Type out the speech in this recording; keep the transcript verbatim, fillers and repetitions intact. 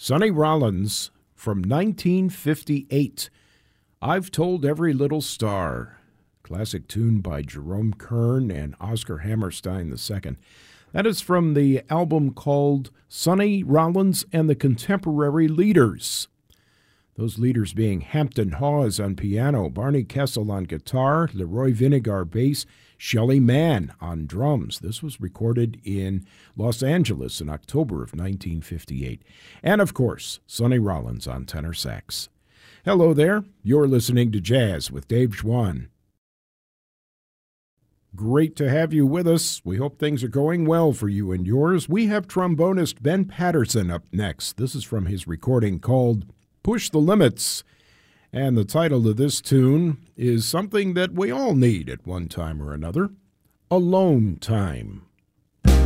Sonny Rollins from nineteen fifty-eight. I've Told Every Little Star. Classic tune by Jerome Kern and Oscar Hammerstein the Second. That is from the album called Sonny Rollins and the Contemporary Leaders. Those leaders being Hampton Hawes on piano, Barney Kessel on guitar, Leroy Vinegar bass, Shelly Manne on drums. This was recorded in Los Angeles in October of nineteen fifty-eight. And, of course, Sonny Rollins on tenor sax. Hello there. You're listening to Jazz with Dave Schwann. Great to have you with us. We hope things are going well for you and yours. We have trombonist Ben Patterson up next. This is from his recording called Push the Limits. And the title of this tune is something that we all need at one time or another, alone time.